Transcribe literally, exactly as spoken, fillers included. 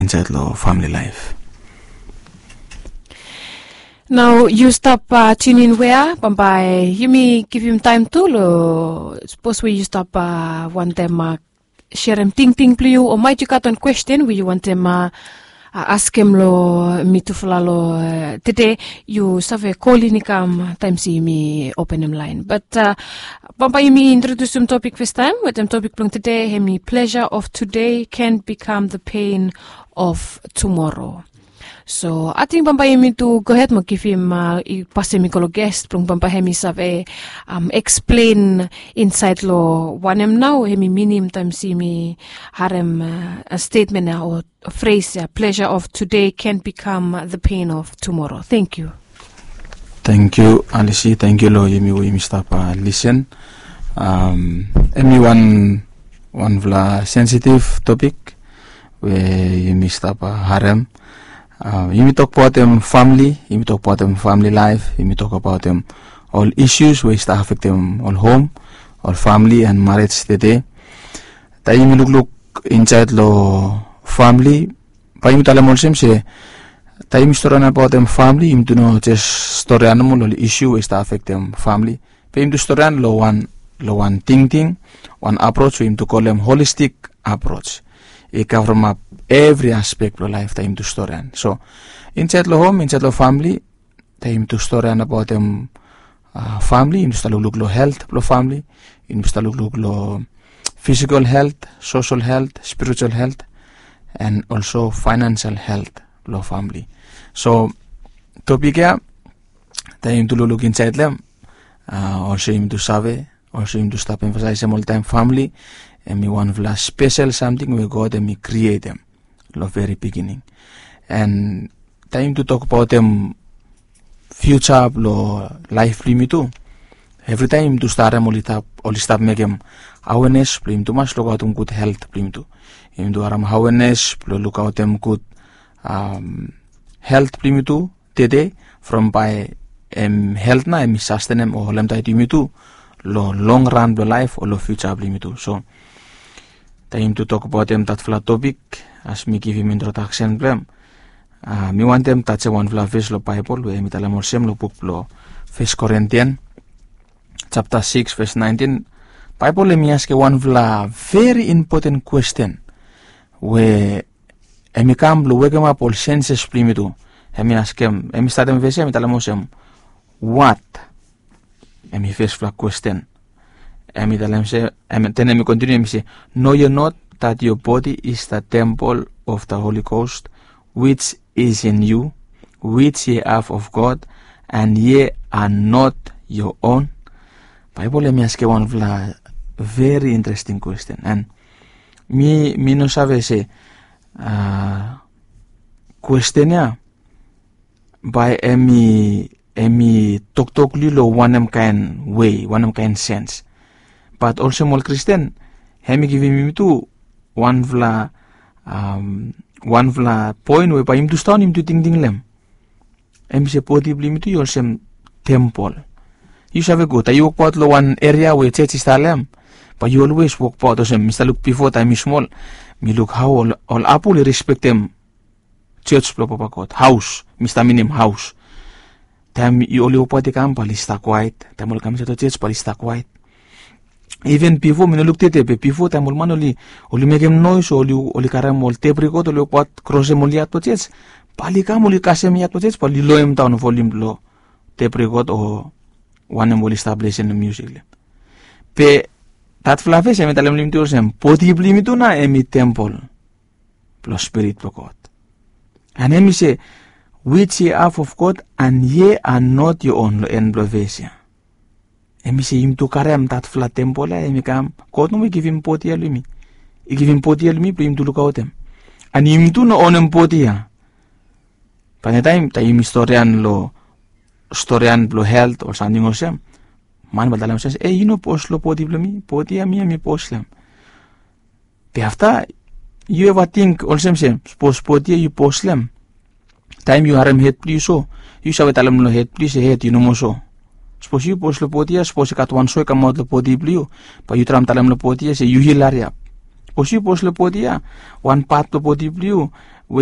inside lo family life. Now you stop uh, tuning where Bambai you may give him time to lo suppose we you stop uh, want them uh, share him ting ting please or might you got on question we you want them uh, uh, ask him lo me to follow uh, today you save call in come time see me open him line but uh, Bambai me introduce some topic first time with them topic plong today me pleasure of today can become the pain of tomorrow. So, ating pampahemi to go ahead mag-give him uh, ipasemi guest prong pampahemi save um, explain inside lo wanem now hemi minim time si mi harem uh, a statement uh, or a phrase uh, pleasure of today can become uh, the pain of tomorrow. Thank you. Thank you, Alice. Thank you, lo yemi wo yemi stop uh, listen. Um, emi one one vla sensitive topic we yemi stop uh, harem. Uh, you may talk about them family, you may talk about them family life, you may talk about them all issues which affect them all home, all family and marriage today. Ta you may look look inside lo family. Pa you may tell them also say, ta you may story about them family, you may to know just story animal all issue which affect them family. Pa you may to story lo one lo one thing thing, one approach we may to call them holistic approach. It cover up every aspect of life time to story. So inside the home, inside the family, time to story about them uh, family. You start look lo health lo family. You start look look lo physical health, social health, spiritual health, and also financial health lo family. So topic ya time to look inside them. Uh, also you to save. Also you to stop emphasize all time family. And me one of the special something we got and me create them the very beginning and time to talk about them future lo life primi too every time to start them only tap only stop make them awareness prim to mas look out them good health prim to him do aram awareness look out them good um, health primi too today from by um, health na mi sustain or lem tai primi too lo long run the life or lo future primi too. So time to talk about them that flat topic as me give him introduction them. Uh, me want them touch one flat verse lo Bible we me tala more same lo book lo First Corinthians chapter six verse nineteen. Bible le me ask one flat very important question we emi kam lo wake up all senses primitu. Emi ask him emi start them verse me tala more same what emi first flat question. Emi tell say, emi then emi continue emi say, know you not that your body is the temple of the Holy Ghost, which is in you, which ye have of God, and ye are not your own. Bible emi ask one of the very interesting question, and me me no sabe say, uh, questionnya by emi emi talk talk lilo one kind way, one kind sense. But also more Christian, hemi give him to one vla um one vla point where by him to stone him to ting ting lem. Hemi se poti blim to your same temple. You shall go. You walk out lo one area where church is talem, but you always walk out of them. Mister look before time is small. Me look how all all apple respect them. Church pro papa court house. Mister minim house. Time you only walk out the camp, palista quiet. Time all comes to church, palista quiet. Even before me no look tete pe before time ol man oli oli make him noise oli oli karam ol tape record oli pat cross em oli at poches pali kam oli kasem at poches pali low em down volume low tape record o one em oli establish in the music le pe that flafe se metalem lim to sem poti lim to na emi temple plus spirit pro God and emi say which ye have of God and ye are not your own en blovesia. Emi say him to karem that flat temple emi kam God no me give him poti alumi. I give him poti alumi for him to look out him. And him to no own him poti ya. Pane time ta him historian lo historian lo health or something or some. Man badalam says, eh you know post lo poti blumi poti ya mi mi post lam. Pe after you ever think also same post poti you post lam. Time you harem head please so you sabe talam lo head please head you know mo so. Suppose you post lo potia, suppose kat one soy kamot lo poti blue, pa you tram talam lo potia, say you hilaria. Suppose you post lo potia, one part lo poti blue,